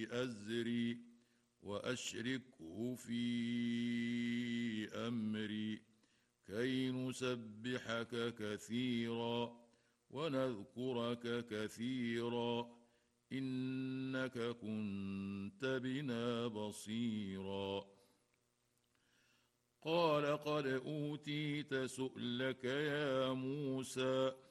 أزري وأشركه في أمري كي نسبحك كثيرا ونذكرك كثيرا إنك كنت بنا بصيرا. قال قد أوتيت سؤلك يا موسى